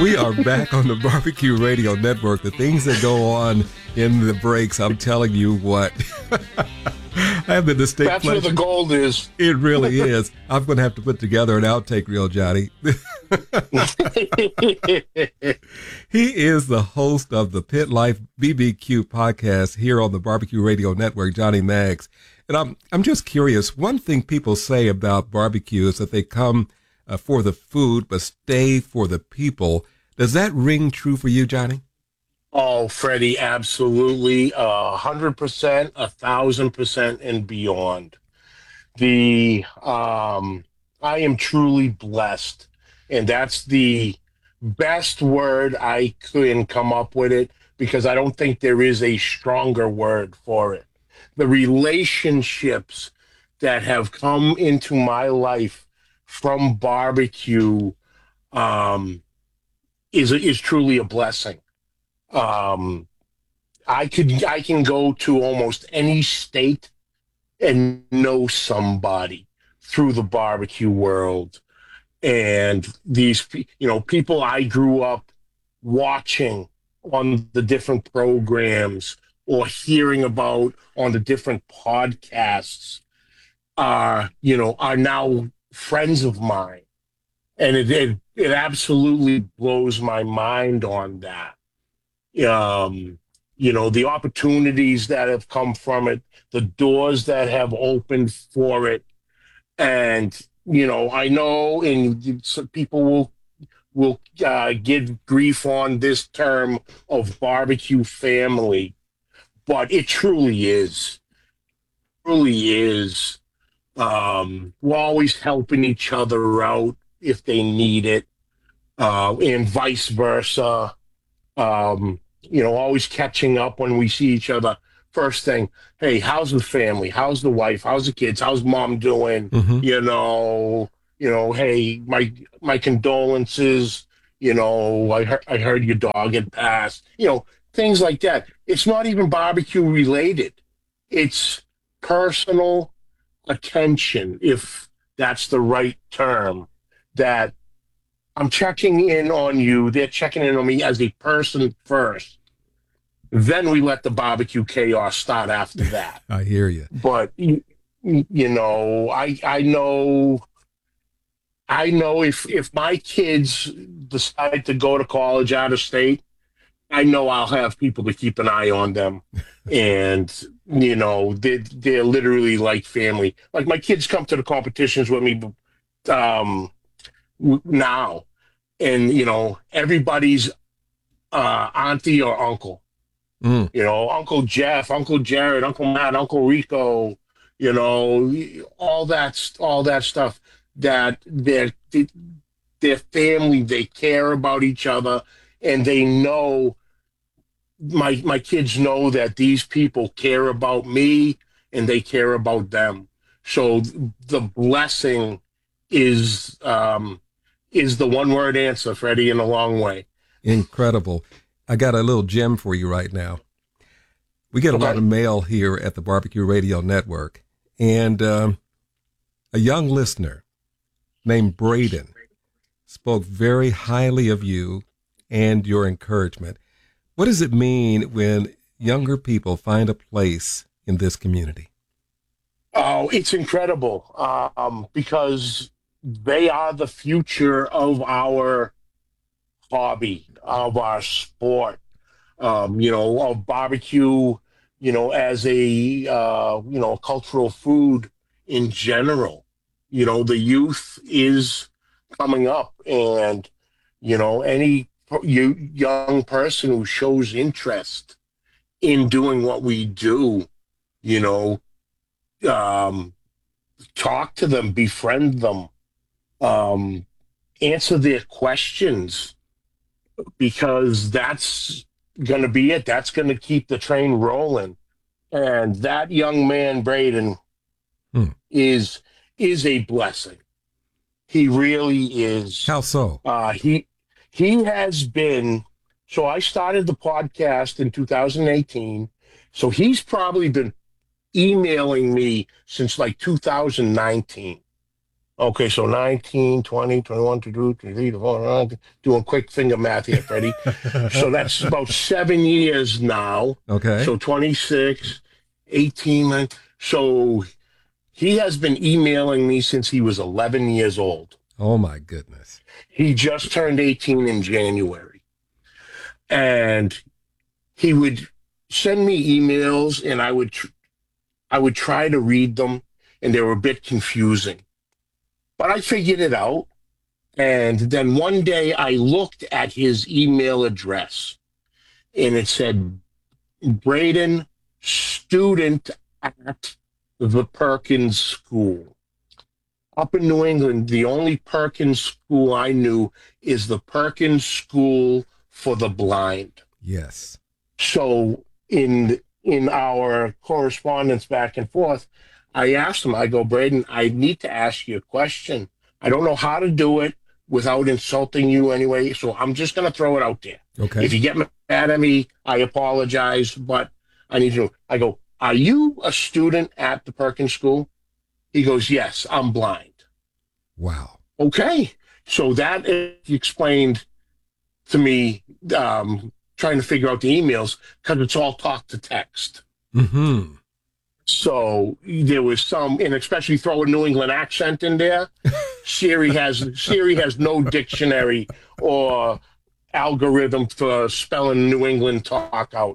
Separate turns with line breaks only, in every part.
We are back on the Barbecue Radio Network. The things that go on in the breaks, I'm telling you what. I have the distinct
That's
pleasure.
where the gold is.
It really is. I'm going to have to put together an outtake reel, Johnny. He is the host of the Pit Life BBQ podcast here on the Barbecue Radio Network, Johnny Maggs. And I'm just curious. One thing people say about barbecue is that they come for the food, but stay for the people. Does that ring true for you, Johnny?
Oh, Freddie, absolutely. 100%, 1,000%, and beyond. I am truly blessed, and that's the best word I can come up with it, because I don't think there is a stronger word for it. The relationships that have come into my life from barbecue is truly a blessing. I can go to almost any state and know somebody through the barbecue world, and these people I grew up watching on the different programs or hearing about on the different podcasts are now friends of mine, and it absolutely blows my mind on that. The opportunities that have come from it, the doors that have opened for it, and I know, and some people will give grief on this term of barbecue family, but it truly is. We're always helping each other out if they need it, and vice versa. Always catching up when we see each other. First thing, hey, how's the family? How's the wife? How's the kids? How's mom doing?
Mm-hmm.
Hey, my condolences. I heard your dog had passed. Things like that. It's not even barbecue related. It's personal attention, if that's the right term, that I'm checking in on you. They're checking in on me as a person first. Then we let the barbecue chaos start after that.
I hear you.
But, I know if my kids decide to go to college out of state, I know I'll have people to keep an eye on them. And, they're literally like family. Like, my kids come to the competitions with me now, and everybody's auntie or uncle. Uncle Jeff, Uncle Jared, Uncle Matt, Uncle Rico, all that stuff, that they're family. They care about each other, and they know, my kids know that these people care about me and they care about them. So the blessing is the one word answer, Freddie, in a long way.
Incredible. I got a little gem for you right now. We get a lot of mail here at the Barbecue Radio Network, and a young listener named Braden spoke very highly of you and your encouragement. What does it mean when younger people find a place in this community?
Oh, it's incredible, because they are the future of our hobby, of our sport, of barbecue, as a cultural food in general. The youth is coming up, and, any young person who shows interest in doing what we do, talk to them, befriend them, answer their questions, because that's going to be it. That's going to keep the train rolling. And that young man, Braden, is a blessing. He really is.
How so?
He has been. So I started the podcast in 2018. So he's probably been emailing me since like 2019. Okay, so 19, 20, 21, 22, 23, 24, doing quick finger math here, Freddie. So that's about 7 years now.
Okay.
So 26, 18. So he has been emailing me since he was 11 years old.
Oh, my goodness.
He just turned 18 in January. And he would send me emails, and I would try to read them, and they were a bit confusing. But I figured it out. And then one day I looked at his email address, and it said, Braden, student at the Perkins School. Up in New England, the only Perkins school I knew is the Perkins School for the Blind.
Yes.
So in our correspondence back and forth, I asked him, I go, Braden, I need to ask you a question. I don't know how to do it without insulting you anyway, so I'm just going to throw it out there.
Okay.
If you get mad at me, I apologize, but I need to know. I go, are you a student at the Perkins School? He goes, yes, I'm blind.
Wow.
Okay. So that explained to me, trying to figure out the emails, because it's all talk to text.
Mm-hmm.
So there was some, and especially throw a New England accent in there. Siri has no dictionary or algorithm for spelling New England talk out.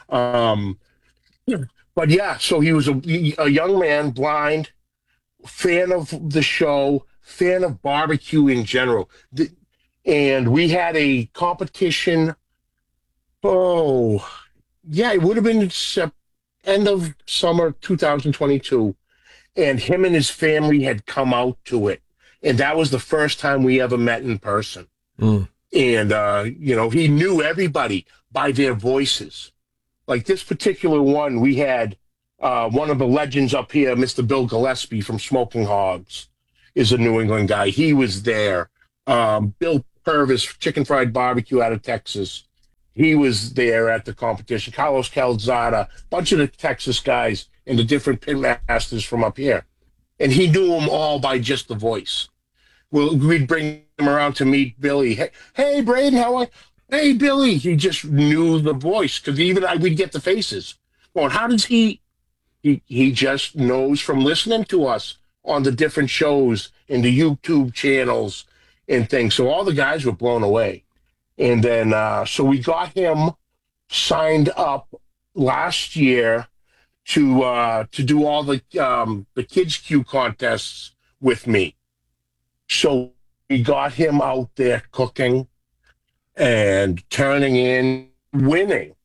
But yeah, so he was a young man, blind, fan of the show, fan of barbecue in general. And we had a competition. Oh, yeah, it would have been end of summer 2022. And him and his family had come out to it. And that was the first time we ever met in person.
Mm.
And, he knew everybody by their voices. Like this particular one, we had one of the legends up here, Mr. Bill Gillespie from Smoking Hogs, is a New England guy. He was there. Bill Purvis, Chicken Fried Barbecue out of Texas. He was there at the competition. Carlos Calzada, a bunch of the Texas guys and the different pitmasters from up here. And he knew them all by just the voice. Well, we'd bring him around to meet Billy. Hey, Braden, how are you? Hey, Billy. He just knew the voice, because we'd get the faces. Well, how does he just knows from listening to us on the different shows and the YouTube channels and things. So all the guys were blown away. And then, so we got him signed up last year to do all the Kids Q contests with me. So we got him out there cooking and turning in, winning.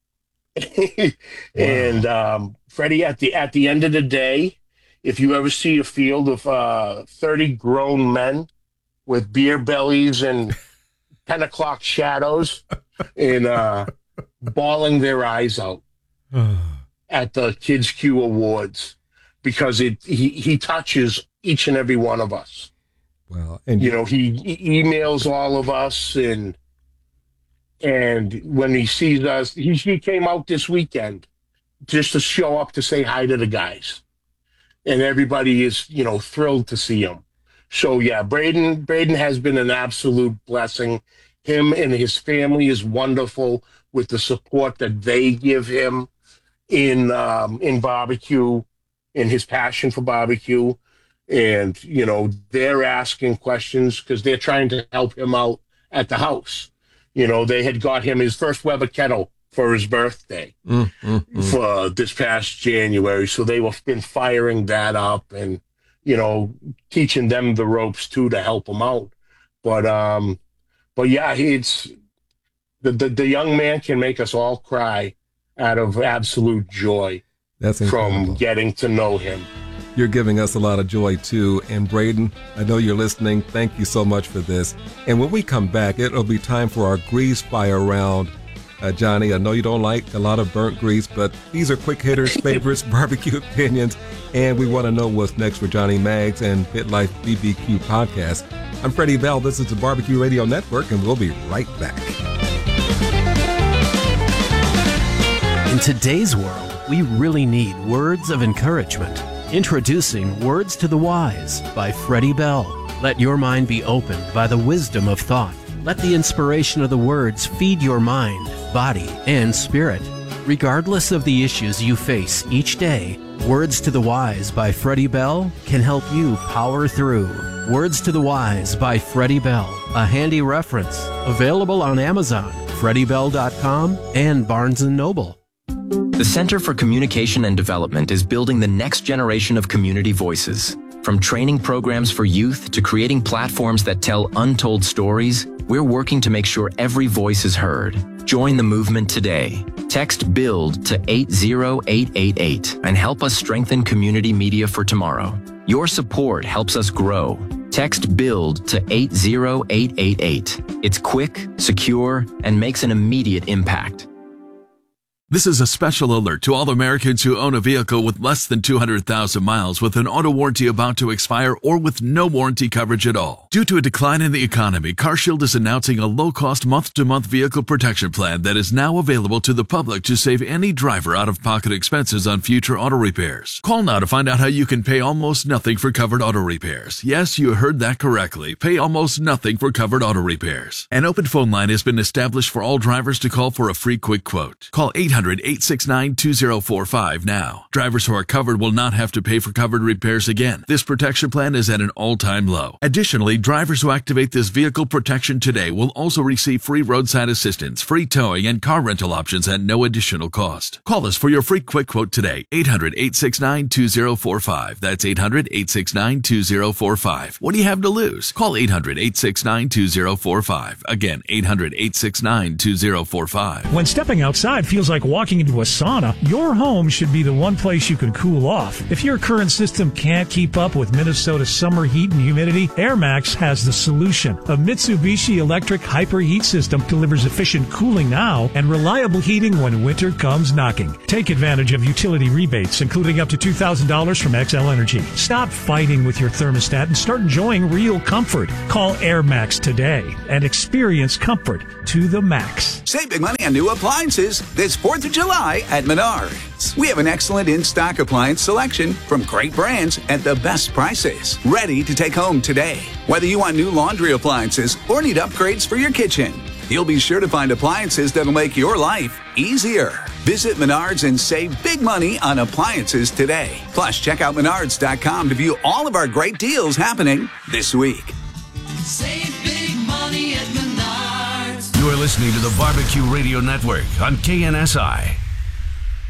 And Freddie, at the end of the day, if you ever see a field of 30 grown men with beer bellies and 10 o'clock shadows and bawling their eyes out at the Kids Q Awards, because he touches each and every one of us.
Well, and
he emails all of us, and when he sees us, he came out this weekend just to show up to say hi to the guys, and everybody is thrilled to see him. So yeah, Braden has been an absolute blessing. Him and his family is wonderful with the support that they give him in barbecue, in his passion for barbecue. And, they're asking questions because they're trying to help him out at the house. They had got him his first Weber kettle for his birthday for this past January. So they were been firing that up and, teaching them the ropes too to help him out. But yeah, it's the young man can make us all cry out of absolute joy.
That's incredible.
From getting to know him.
You're giving us a lot of joy, too. And Braden, I know you're listening. Thank you so much for this. And when we come back, it'll be time for our grease fire round. Johnny, I know you don't like a lot of burnt grease, but these are quick hitters, favorites, barbecue opinions, and we want to know what's next for Johnny Maggs and Pit Life BBQ podcast. I'm Freddie Bell. This is the Barbecue Radio Network, and we'll be right back.
In today's world, we really need words of encouragement. Introducing Words to the Wise by Freddie Bell. Let your mind be opened by the wisdom of thought. Let the inspiration of the words feed your mind, body, and spirit. Regardless of the issues you face each day, Words to the Wise by Freddie Bell can help you power through. Words to the Wise by Freddie Bell, a handy reference. Available on Amazon, FreddieBell.com, and Barnes & Noble.
The Center for Communication and Development is building the next generation of community voices. From training programs for youth to creating platforms that tell untold stories, we're working to make sure every voice is heard. Join the movement today. Text BUILD to 80888 and help us strengthen community media for tomorrow. Your support helps us grow. Text BUILD to 80888. It's quick, secure, and makes an immediate impact.
This is a special alert to all Americans who own a vehicle with less than 200,000 miles with an auto warranty about to expire or with no warranty coverage at all. Due to a decline in the economy, CarShield is announcing a low-cost month-to-month vehicle protection plan that is now available to the public to save any driver out-of-pocket expenses on future auto repairs. Call now to find out how you can pay almost nothing for covered auto repairs. Yes, you heard that correctly. Pay almost nothing for covered auto repairs. An open phone line has been established for all drivers to call for a free quick quote. Call 800-869-2045 now. Drivers who are covered will not have to pay for covered repairs again. This protection plan is at an all-time low. Additionally, drivers who activate this vehicle protection today will also receive free roadside assistance, free towing, and car rental options at no additional cost. Call us for your free quick quote today. 800-869-2045. That's 800-869-2045. What do you have to lose? Call 800-869-2045. Again, 800-869-2045.
When stepping outside feels like walking into a sauna, your home should be the one place you can cool off. If your current system can't keep up with Minnesota's summer heat and humidity, AirMax has the solution. A Mitsubishi electric hyperheat system delivers efficient cooling now and reliable heating when winter comes knocking. Take advantage of utility rebates, including up to $2,000 from XL Energy. Stop fighting with your thermostat and start enjoying real comfort. Call AirMax today and experience comfort to the max.
Save big money on new appliances this 4th of July at Menards. We have an excellent in-stock appliance selection from great brands at the best prices. Ready to take home today. Whether you want new laundry appliances or need upgrades for your kitchen, you'll be sure to find appliances that'll make your life easier. Visit Menards and save big money on appliances today. Plus, check out Menards.com to view all of our great deals happening this week.
Save big money at Menards.
You are listening to the Barbecue Radio Network on KNSI.